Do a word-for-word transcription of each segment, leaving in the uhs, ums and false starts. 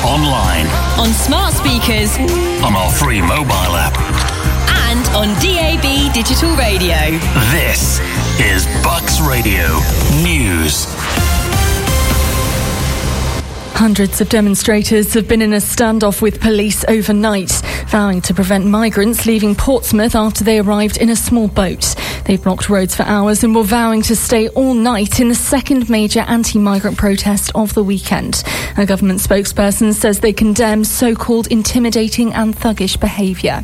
online, on smart speakers, on our free mobile app, and on D A B digital radio. This is Bucks Radio News. Hundreds of demonstrators have been in a standoff with police overnight, vowing to prevent migrants leaving Portsmouth after they arrived in a small boat. They blocked roads for hours and were vowing to stay all night in the second major anti-migrant protest of the weekend. A government spokesperson says they condemn so-called intimidating and thuggish behaviour.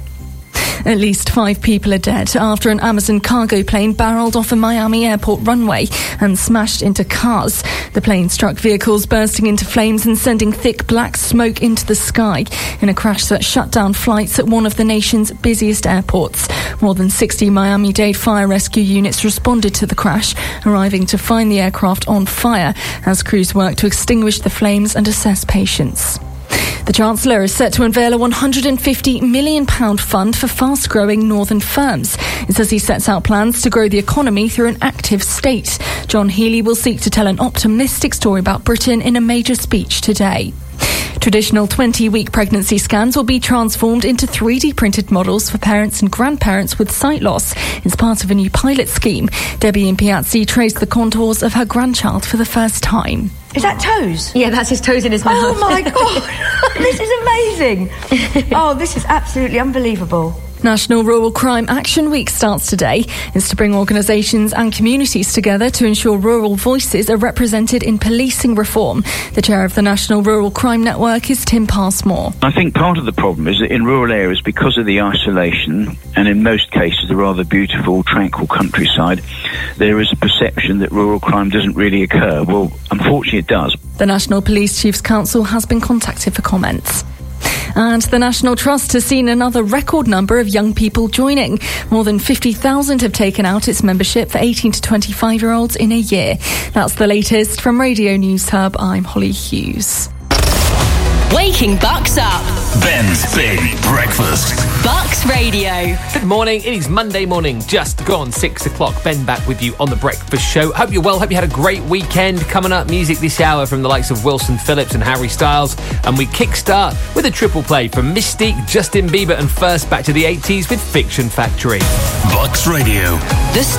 At least five people are dead after an Amazon cargo plane barreled off a Miami airport runway and smashed into cars. The plane struck vehicles, bursting into flames and sending thick black smoke into the sky in a crash that shut down flights at one of the nation's busiest airports. More than sixty Miami-Dade fire rescue units responded to the crash, arriving to find the aircraft on fire as crews worked to extinguish the flames and assess patients. The Chancellor is set to unveil a one hundred fifty million pounds fund for fast-growing northern firms. It says he sets out plans to grow the economy through an active state. John Healey will seek to tell an optimistic story about Britain in a major speech today. Traditional twenty-week pregnancy scans will be transformed into three D printed models for parents and grandparents with sight loss. It's part of a new pilot scheme. Debbie Impiazzi traced the contours of her grandchild for the first time. Is that toes? Yeah, that's his toes in his mouth. Oh my God, this is amazing. Oh, this is absolutely unbelievable. National Rural Crime Action Week starts today. It's to bring organisations and communities together to ensure rural voices are represented in policing reform. The chair of the National Rural Crime Network is Tim Passmore. I think part of the problem is that in rural areas, because of the isolation and in most cases the rather beautiful, tranquil countryside, there is a perception that rural crime doesn't really occur. Well, unfortunately it does. The National Police Chiefs Council has been contacted for comments. And the National Trust has seen another record number of young people joining. More than fifty thousand have taken out its membership for eighteen to twenty-five-year-olds in a year. That's the latest from Radio News Hub. I'm Holly Hughes. Waking Bucks up. Ben's Big Breakfast. Bucks Radio. Good morning. It is Monday morning, just gone six o'clock. Ben back with you on The Breakfast Show. Hope you're well. Hope you had a great weekend. Coming up, music this hour from the likes of Wilson Phillips and Harry Styles. And we kickstart with a triple play from Mystique, Justin Bieber, and first back to the eighties with Fiction Factory. Bucks Radio. The